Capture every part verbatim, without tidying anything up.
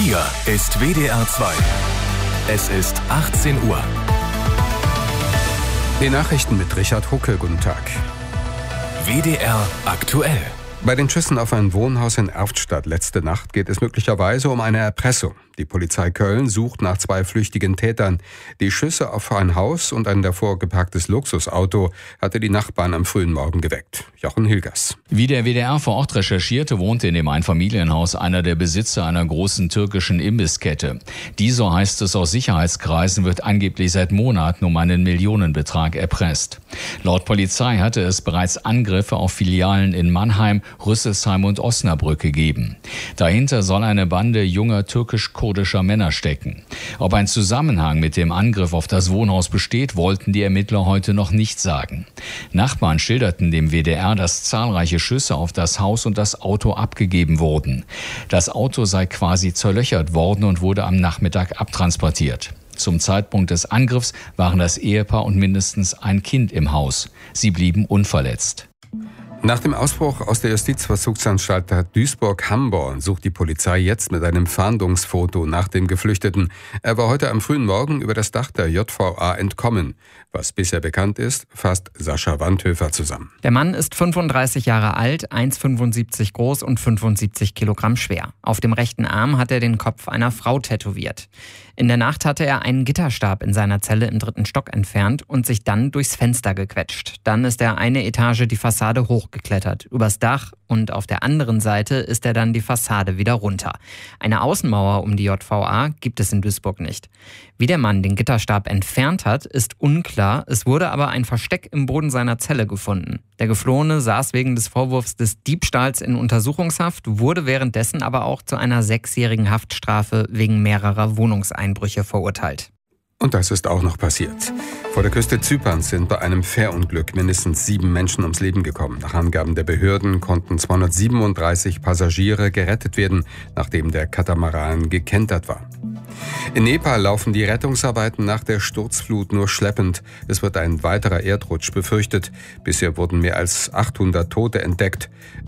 Hier ist W D R zwei. Es ist achtzehn Uhr. Die Nachrichten mit Richard Hucke. Guten Tag. W D R aktuell. Bei den Schüssen auf ein Wohnhaus in Erftstadt letzte Nacht geht es möglicherweise um eine Erpressung. Die Polizei Köln sucht nach zwei flüchtigen Tätern. Die Schüsse auf ein Haus und ein davor geparktes Luxusauto hatte die Nachbarn am frühen Morgen geweckt. Jochen Hilgers. Wie der W D R vor Ort recherchierte, wohnte in dem Einfamilienhaus einer der Besitzer einer großen türkischen Imbisskette. Die, so heißt es aus Sicherheitskreisen, wird angeblich seit Monaten um einen Millionenbetrag erpresst. Laut Polizei hatte es bereits Angriffe auf Filialen in Mannheim, Rüsselsheim und Osnabrück gegeben. Dahinter soll eine Bande junger türkisch-kurdischer Männer stecken. Ob ein Zusammenhang mit dem Angriff auf das Wohnhaus besteht, wollten die Ermittler heute noch nicht sagen. Nachbarn schilderten dem W D R, dass zahlreiche Schüsse auf das Haus und das Auto abgegeben wurden. Das Auto sei quasi zerlöchert worden und wurde am Nachmittag abtransportiert. Zum Zeitpunkt des Angriffs waren das Ehepaar und mindestens ein Kind im Haus. Sie blieben unverletzt. Nach dem Ausbruch aus der Justizvollzugsanstalt Duisburg-Hamborn sucht die Polizei jetzt mit einem Fahndungsfoto nach dem Geflüchteten. Er war heute am frühen Morgen über das Dach der J V A entkommen. Was bisher bekannt ist, fasst Sascha Wandhöfer zusammen. Der Mann ist fünfunddreißig Jahre alt, eins Komma fünfundsiebzig groß und fünfundsiebzig Kilogramm schwer. Auf dem rechten Arm hat er den Kopf einer Frau tätowiert. In der Nacht hatte er einen Gitterstab in seiner Zelle im dritten Stock entfernt und sich dann durchs Fenster gequetscht. Dann ist er eine Etage die Fassade hochgeklettert, übers Dach, und auf der anderen Seite ist er dann die Fassade wieder runter. Eine Außenmauer um die J V A gibt es in Duisburg nicht. Wie der Mann den Gitterstab entfernt hat, ist unklar. Es wurde aber ein Versteck im Boden seiner Zelle gefunden. Der Geflohene saß wegen des Vorwurfs des Diebstahls in Untersuchungshaft, wurde währenddessen aber auch zu einer sechsjährigen Haftstrafe wegen mehrerer Wohnungseinbrüche verurteilt. Und das ist auch noch passiert. Vor der Küste Zyperns sind bei einem Fährunglück mindestens sieben Menschen ums Leben gekommen. Nach Angaben der Behörden konnten zweihundertsiebenunddreißig Passagiere gerettet werden, nachdem der Katamaran gekentert war. In Nepal laufen die Rettungsarbeiten nach der Sturzflut nur schleppend. Es wird ein weiterer Erdrutsch befürchtet. Bisher wurden mehr als achthundert Tote entdeckt.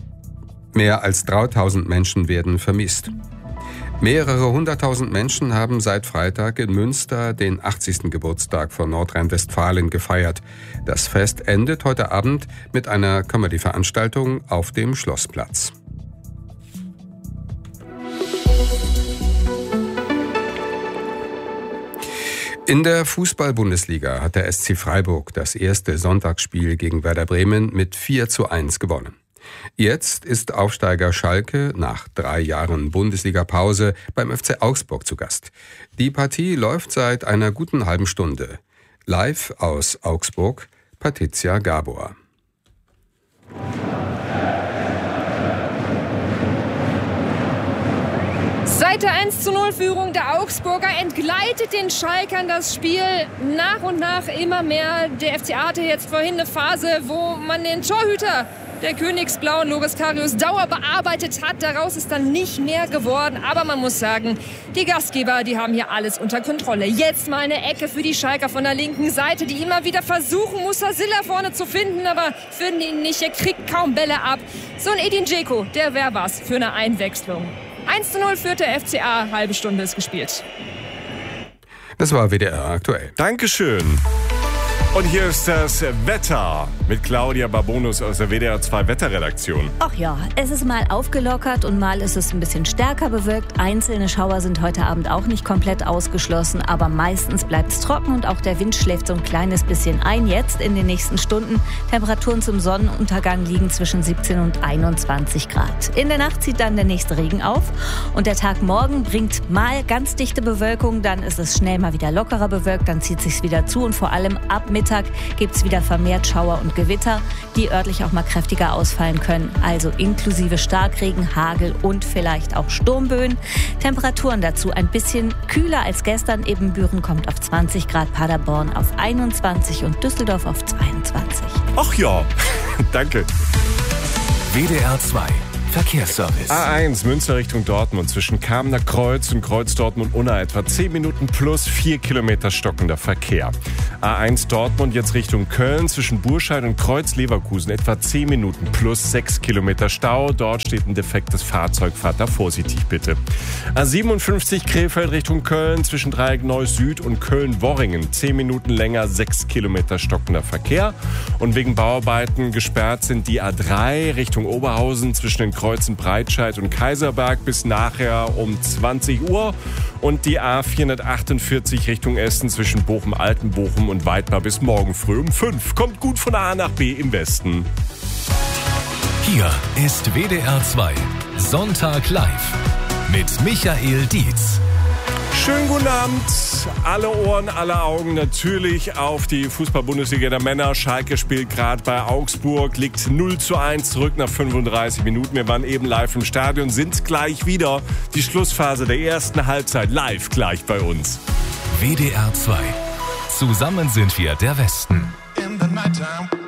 Mehr als dreitausend Menschen werden vermisst. Mehrere hunderttausend Menschen haben seit Freitag in Münster den achtzigsten Geburtstag von Nordrhein-Westfalen gefeiert. Das Fest endet heute Abend mit einer Comedy-Veranstaltung auf dem Schlossplatz. In der Fußball-Bundesliga hat der S C Freiburg das erste Sonntagsspiel gegen Werder Bremen mit vier zu eins gewonnen. Jetzt ist Aufsteiger Schalke nach drei Jahren Bundesliga-Pause beim F C Augsburg zu Gast. Die Partie läuft seit einer guten halben Stunde. Live aus Augsburg, Patricia Gabor. Seit der eins zu null Führung der Augsburger entgleitet den Schalkern das Spiel nach und nach immer mehr. Der F C A hatte jetzt vorhin eine Phase, wo man den Torhüter der Königsblauen, Loris Karius, Dauer bearbeitet hat. Daraus ist dann nicht mehr geworden. Aber man muss sagen, die Gastgeber, die haben hier alles unter Kontrolle. Jetzt mal eine Ecke für die Schalker von der linken Seite, die immer wieder versuchen, Musasilla vorne zu finden, aber finden ihn nicht. Er kriegt kaum Bälle ab. So ein Edin Dzeko, der wäre was für eine Einwechslung. eins zu null führt der F C A, halbe Stunde ist gespielt. Das war W D R aktuell. Dankeschön. Und hier ist das Wetter mit Claudia Babonus aus der W D R zwei Wetterredaktion. Ach ja, es ist mal aufgelockert und mal ist es ein bisschen stärker bewölkt. Einzelne Schauer sind heute Abend auch nicht komplett ausgeschlossen, aber meistens bleibt es trocken und auch der Wind schläft so ein kleines bisschen ein. Jetzt in den nächsten Stunden Temperaturen zum Sonnenuntergang liegen zwischen siebzehn und einundzwanzig Grad. In der Nacht zieht dann der nächste Regen auf und der Tag morgen bringt mal ganz dichte Bewölkung, dann ist es schnell mal wieder lockerer bewölkt, dann zieht es sich wieder zu und vor allem ab Mittag gibt es wieder vermehrt Schauer und Gewitter, die örtlich auch mal kräftiger ausfallen können. Also inklusive Starkregen, Hagel und vielleicht auch Sturmböen. Temperaturen dazu ein bisschen kühler als gestern. Ebenbüren kommt auf zwanzig Grad, Paderborn auf einundzwanzig und Düsseldorf auf zweiundzwanzig. Ach ja, danke. W D R zwei Verkehrsservice. A eins Münster Richtung Dortmund zwischen Kamener Kreuz und Kreuz Dortmund-Unna etwa zehn Minuten plus vier Kilometer stockender Verkehr. A eins Dortmund jetzt Richtung Köln zwischen Burscheid und Kreuz Leverkusen etwa zehn Minuten plus sechs Kilometer Stau. Dort steht ein defektes Fahrzeug. Fahrt da vorsichtig bitte. A siebenundfünfzig Krefeld Richtung Köln zwischen Dreieck Neuss Süd und Köln-Worringen zehn Minuten länger, sechs Kilometer stockender Verkehr. Und wegen Bauarbeiten gesperrt sind die A drei Richtung Oberhausen zwischen den Kreuzen Breitscheid und Kaiserberg bis nachher um zwanzig Uhr. Und die A vierhundertachtundvierzig Richtung Essen zwischen Bochum-Altenbochum und Weidmar bis morgen früh um fünf. Kommt gut von A nach B im Westen. Hier ist W D R zwei Sonntag live mit Michael Dietz. Schönen guten Abend. Alle Ohren, alle Augen natürlich auf die Fußball-Bundesliga der Männer. Schalke spielt gerade bei Augsburg, liegt null zu eins zurück nach fünfunddreißig Minuten. Wir waren eben live im Stadion, sind gleich wieder. Die Schlussphase der ersten Halbzeit live gleich bei uns. W D R zwei. Zusammen sind wir der Westen. In the nighttime.